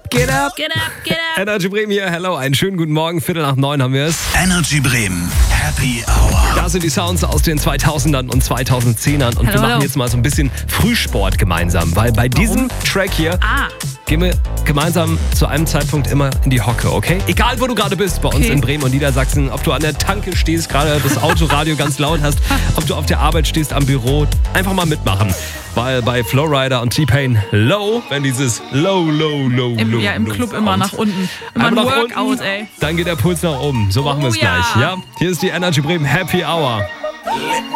get up. Get up, get up. Energy Bremen hier, hello, einen schönen guten Morgen, 7:45 haben wir es. Energy Bremen, Happy Hour. Das sind die Sounds aus den 2000ern und 2010ern und wir machen jetzt mal so ein bisschen Frühsport gemeinsam, weil bei diesem Track hier gehen wir gemeinsam zu einem Zeitpunkt immer in die Hocke, okay? Egal, wo du gerade bist, bei uns in Bremen und Niedersachsen, ob du an der Tanke stehst, gerade das Autoradio ganz laut hast, ob du auf der Arbeit stehst, am Büro, einfach mal mitmachen. Weil bei Flowrider und T-Pain Low, wenn dieses Low Im Club immer nach unten. Immer ein Workout, ey. Dann geht der Puls nach oben. So machen wir es gleich. Ja? Hier ist die Energy Bremen Happy Hour.